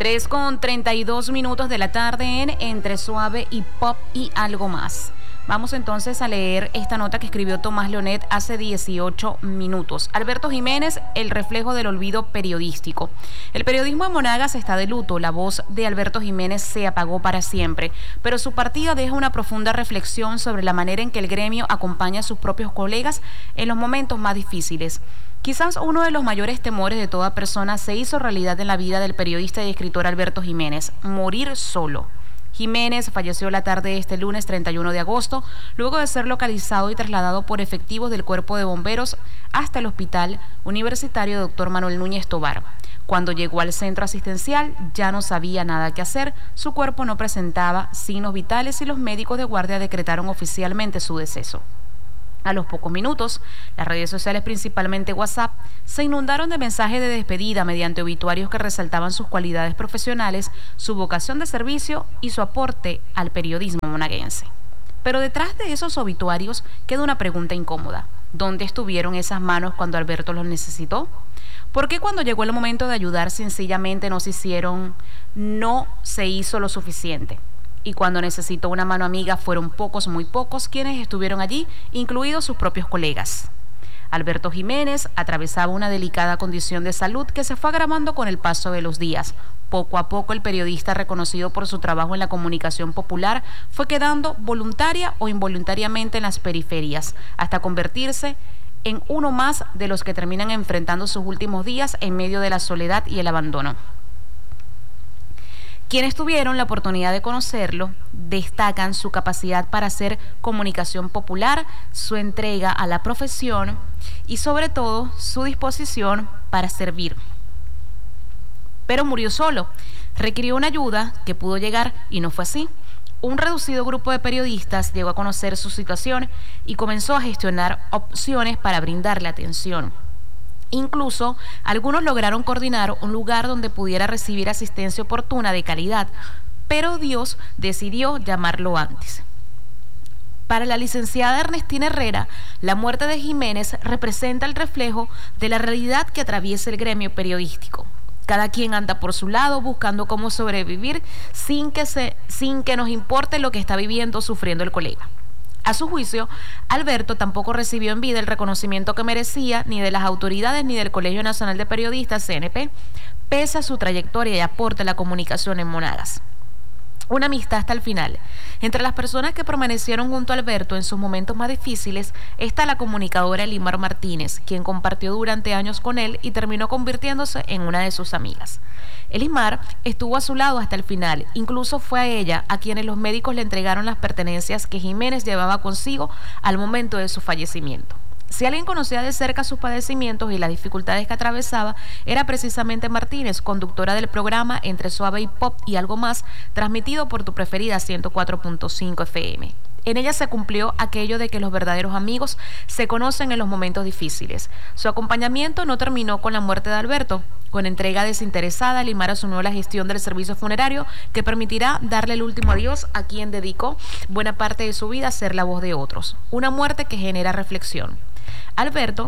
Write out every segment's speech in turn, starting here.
3:32 de la tarde en Entre Suave y Pop y Algo Más. Vamos entonces a leer esta nota que escribió Tomás Leonet hace 18 minutos. Alberto Jiménez, el reflejo del olvido periodístico. El periodismo en Monagas está de luto. La voz de Alberto Jiménez se apagó para siempre, pero su partida deja una profunda reflexión sobre la manera en que el gremio acompaña a sus propios colegas en los momentos más difíciles. Quizás uno de los mayores temores de toda persona se hizo realidad en la vida del periodista y escritor Alberto Jiménez: morir solo. Jiménez falleció la tarde de este lunes 31 de agosto, luego de ser localizado y trasladado por efectivos del Cuerpo de Bomberos hasta el Hospital Universitario Dr. Manuel Núñez Tovar. Cuando llegó al centro asistencial ya no sabía nada que hacer, su cuerpo no presentaba signos vitales y los médicos de guardia decretaron oficialmente su deceso. A los pocos minutos, las redes sociales, principalmente WhatsApp, se inundaron de mensajes de despedida mediante obituarios que resaltaban sus cualidades profesionales, su vocación de servicio y su aporte al periodismo monaguense. Pero detrás de esos obituarios queda una pregunta incómoda. ¿Dónde estuvieron esas manos cuando Alberto los necesitó? ¿Por qué cuando llegó el momento de ayudar sencillamente no se hizo lo suficiente? Y cuando necesitó una mano amiga fueron pocos, muy pocos, quienes estuvieron allí, incluidos sus propios colegas. Alberto Jiménez atravesaba una delicada condición de salud que se fue agravando con el paso de los días. Poco a poco el periodista, reconocido por su trabajo en la comunicación popular, fue quedando voluntaria o involuntariamente en las periferias, hasta convertirse en uno más de los que terminan enfrentando sus últimos días en medio de la soledad y el abandono. Quienes tuvieron la oportunidad de conocerlo destacan su capacidad para hacer comunicación popular, su entrega a la profesión y sobre todo su disposición para servir. Pero murió solo, requirió una ayuda que pudo llegar y no fue así. Un reducido grupo de periodistas llegó a conocer su situación y comenzó a gestionar opciones para brindarle atención. Incluso, algunos lograron coordinar un lugar donde pudiera recibir asistencia oportuna de calidad, pero Dios decidió llamarlo antes. Para la licenciada Ernestina Herrera, la muerte de Jiménez representa el reflejo de la realidad que atraviesa el gremio periodístico. Cada quien anda por su lado buscando cómo sobrevivir sin que nos importe lo que está viviendo o sufriendo el colega. A su juicio, Alberto tampoco recibió en vida el reconocimiento que merecía ni de las autoridades ni del Colegio Nacional de Periodistas, CNP, pese a su trayectoria y aporte a la comunicación en Monagas. Una amistad hasta el final. Entre las personas que permanecieron junto a Alberto en sus momentos más difíciles está la comunicadora Elimar Martínez, quien compartió durante años con él y terminó convirtiéndose en una de sus amigas. Elimar estuvo a su lado hasta el final, incluso fue a ella a quienes los médicos le entregaron las pertenencias que Jiménez llevaba consigo al momento de su fallecimiento. Si alguien conocía de cerca sus padecimientos y las dificultades que atravesaba, era precisamente Martínez, conductora del programa Entre Suave y Pop y Algo Más, transmitido por tu preferida 104.5 FM. En ella se cumplió aquello de que los verdaderos amigos se conocen en los momentos difíciles. Su acompañamiento no terminó con la muerte de Alberto. Con entrega desinteresada, Elimar asumió la gestión del servicio funerario que permitirá darle el último adiós a quien dedicó buena parte de su vida a ser la voz de otros. Una muerte que genera reflexión. Alberto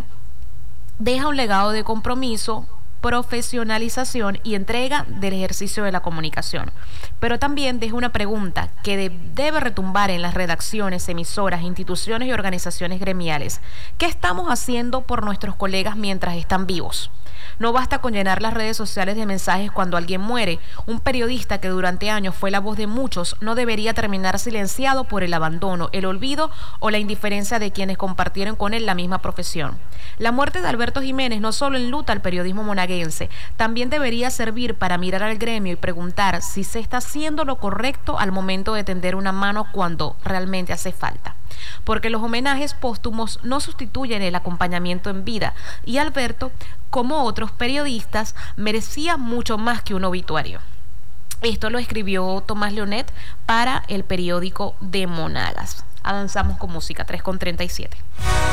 deja un legado de compromiso, profesionalización y entrega del ejercicio de la comunicación. Pero también deja una pregunta que debe retumbar en las redacciones, emisoras, instituciones y organizaciones gremiales. ¿Qué estamos haciendo por nuestros colegas mientras están vivos? No basta con llenar las redes sociales de mensajes cuando alguien muere. Un periodista que durante años fue la voz de muchos no debería terminar silenciado por el abandono, el olvido o la indiferencia de quienes compartieron con él la misma profesión. La muerte de Alberto Jiménez no solo enluta al periodismo monaguense, también debería servir para mirar al gremio y preguntar si se está haciendo lo correcto al momento de tender una mano cuando realmente hace falta. Porque los homenajes póstumos no sustituyen el acompañamiento en vida y Alberto, como otros periodistas, merecía mucho más que un obituario. Esto lo escribió Tomás Leonet para el periódico de Monagas. Avanzamos con música, 3:37.